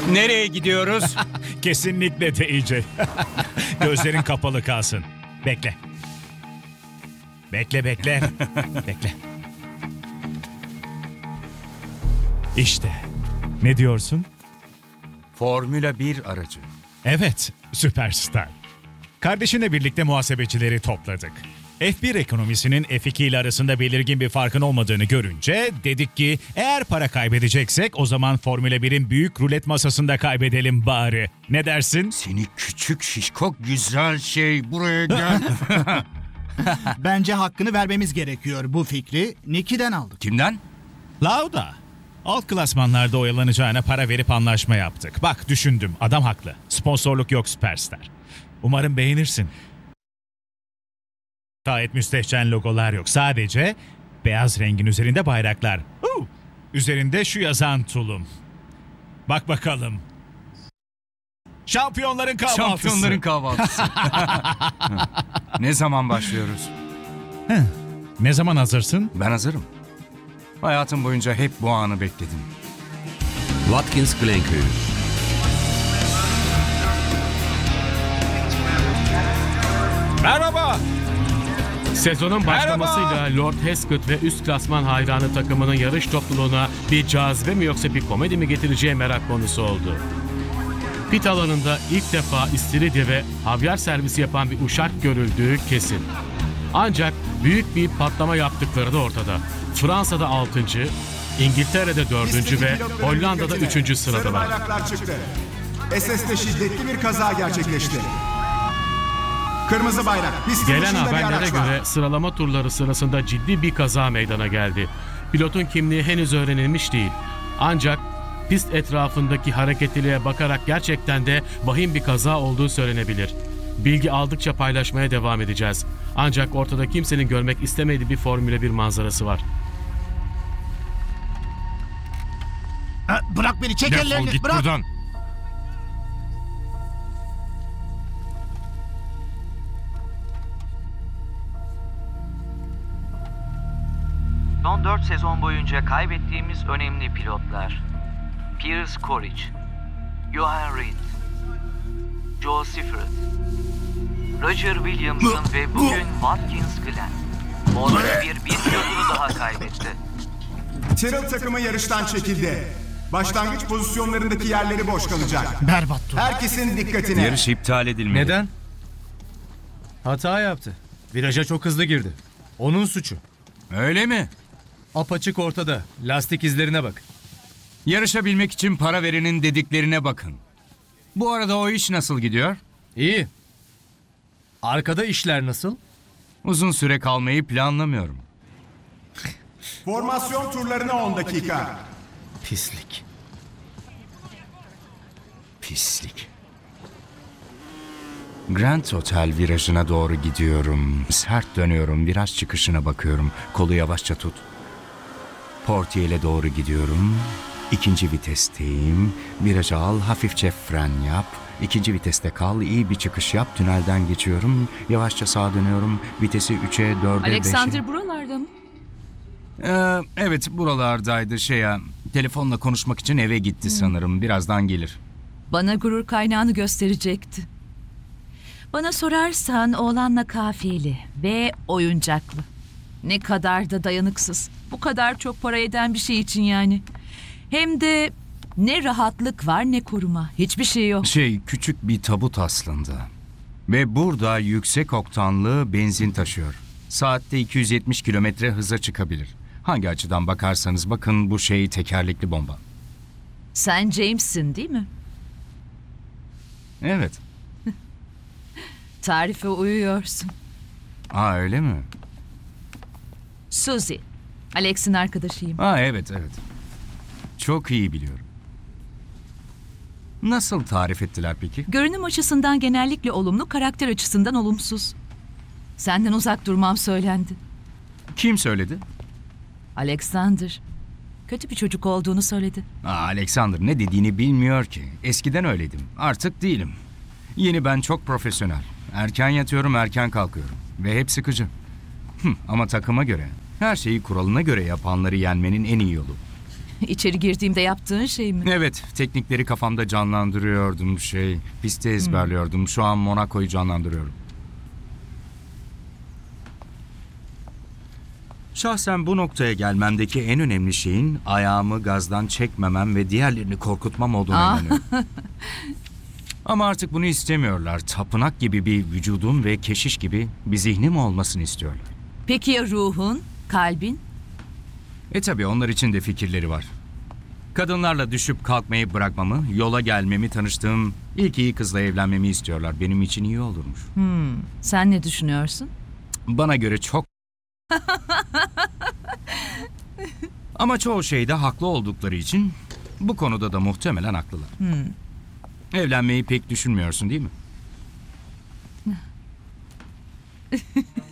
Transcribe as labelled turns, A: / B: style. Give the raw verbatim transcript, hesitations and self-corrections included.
A: Nereye gidiyoruz?
B: Kesinlikle değecek. Gözlerin kapalı kalsın. Bekle. Bekle, bekle. Bekle. İşte. Ne diyorsun?
A: Formula bir aracı.
B: Evet, süperstar. Kardeşinle birlikte muhasebecileri topladık. F bir ekonomisinin F iki ile arasında belirgin bir farkın olmadığını görünce dedik ki eğer para kaybedeceksek o zaman Formula birin büyük rulet masasında kaybedelim bari. Ne dersin?
A: Seni küçük şişko güzel şey, buraya gel.
C: Bence hakkını vermemiz gerekiyor. Bu fikri Nicky'den aldık.
A: Kimden?
B: Lauda. Alt klasmanlarda oyalanacağına para verip anlaşma yaptık. Bak düşündüm, adam haklı. Sponsorluk yok süperstar. Umarım beğenirsin. Gayet müstehcen logolar yok. Sadece beyaz rengin üzerinde bayraklar. Huu! Üzerinde şu yazan tulum. Bak bakalım. Şampiyonların kahvaltısı.
A: Şampiyonların kahvaltısı. Ne zaman başlıyoruz?
B: Ne zaman hazırsın?
A: Ben hazırım. Hayatım boyunca hep bu anı bekledim.
D: Watkins Glen Köyü.
B: Merhaba.
E: Sezonun başlamasıyla Lord Hesketh ve üst klasman hayranı takımının yarış topluluğuna bir cazibe mi yoksa bir komedi mi getireceği merak konusu oldu. Pit alanında ilk defa istiridye ve havyar servisi yapan bir uşak görüldüğü kesin. Ancak büyük bir patlama yaptıkları da ortada. Fransa'da altıncı, İngiltere'de dördüncü ve Hollanda'da üçüncü sıradalar.
F: Sarı bayraklar çıktı. S S'te şiddetli bir kaza gerçekleşti. Kırmızı bayrak. Pistin
E: Gelen
F: dışında bir
E: haberlere
F: araç var.
E: göre sıralama turları sırasında ciddi bir kaza meydana geldi. Pilotun kimliği henüz öğrenilmiş değil. Ancak pist etrafındaki hareketliliğe bakarak gerçekten de vahim bir kaza olduğu söylenebilir. Bilgi aldıkça paylaşmaya devam edeceğiz. Ancak ortada kimsenin görmek istemediği bir Formula bir manzarası var.
C: Ha, bırak beni, çek
A: Defol
C: ellerini.
A: git
C: Bırak.
A: buradan.
G: Son dört sezon boyunca kaybettiğimiz önemli pilotlar. Piers Couric, Johan Reed, Joe Siffert, Roger Williamson ve bugün Watkins Glen. Formula bir bir pilotunu daha kaybetti.
F: Tyrrell takımı yarıştan çekildi. Başlangıç pozisyonlarındaki yerleri boş kalacak.
C: Berbat tur.
F: Herkesin dikkatine.
A: Yarış iptal edilmeli.
H: Neden? Hata yaptı. Viraja çok hızlı girdi. Onun suçu.
A: Öyle mi?
H: Apaçık ortada. Lastik izlerine bak.
A: Yarışabilmek için para verenin dediklerine bakın. Bu arada o iş nasıl gidiyor?
H: İyi. Arkada işler nasıl?
A: Uzun süre kalmayı planlamıyorum.
F: Formasyon turlarına on dakika.
H: Pislik.
A: Pislik. Grand Hotel virajına doğru gidiyorum. Sert dönüyorum. Viraj çıkışına bakıyorum. Kolu yavaşça tut. Portiyele doğru gidiyorum. İkinci vitesteyim. Virajı al, hafifçe fren yap. İkinci viteste kal, iyi bir çıkış yap. Tünelden geçiyorum. Yavaşça sağa dönüyorum. Vitesi üçe, dörde, beşe.
I: Alexander buralarda mı?
A: Ee, evet, buralardaydı şey ya. Telefonla konuşmak için eve gitti sanırım. Birazdan gelir.
I: Bana gurur kaynağını gösterecekti. Bana sorarsan oğlanla kafiyeli ve oyuncaklı. Ne kadar da dayanıksız. Bu kadar çok para eden bir şey için yani. Hem de ne rahatlık var ne koruma. Hiçbir şey yok.
A: Şey, küçük bir tabut aslında. Ve burada yüksek oktanlı benzin taşıyor. Saatte iki yüz yetmiş kilometre hıza çıkabilir. Hangi açıdan bakarsanız bakın, bu şey tekerlekli bomba.
I: Sen James'sin değil mi?
A: Evet.
I: Tarife uyuyorsun.
A: Aa, öyle mi?
I: Suzy. Alex'in arkadaşıyım.
A: Aa, evet evet. Çok iyi biliyorum. Nasıl tarif ettiler peki?
I: Görünüm açısından genellikle olumlu, karakter açısından olumsuz. Senden uzak durmam söylendi.
A: Kim söyledi?
I: Alexander. Kötü bir çocuk olduğunu söyledi.
A: Aa, Alexander ne dediğini bilmiyor ki. Eskiden öyleydim. Artık değilim. Yeni ben çok profesyonel. Erken yatıyorum, erken kalkıyorum. Ve hep sıkıcı. Hı, ama takıma göre, her şeyi kuralına göre yapanları yenmenin en iyi yolu.
I: İçeri girdiğimde yaptığın şey mi?
A: Evet, teknikleri kafamda canlandırıyordum şey. Pisti ezberliyordum. Şu an Monaco'yu canlandırıyorum. Şahsen bu noktaya gelmemdeki en önemli şeyin ayağımı gazdan çekmemem ve diğerlerini korkutmam olduğuna
I: Aa.
A: inanıyorum. Ama artık bunu istemiyorlar. Tapınak gibi bir vücudum ve keşiş gibi bir zihnim olmasını istiyorlar.
I: Peki ya ruhun, kalbin?
A: E tabii onlar için de fikirleri var. Kadınlarla düşüp kalkmayı bırakmamı, yola gelmemi, tanıştığım ilk iyi kızla evlenmemi istiyorlar. Benim için iyi olurmuş.
I: Sen ne düşünüyorsun?
A: Bana göre çok... Ama çoğu şeyde haklı oldukları için bu konuda da muhtemelen haklılar. Evlenmeyi pek düşünmüyorsun değil mi?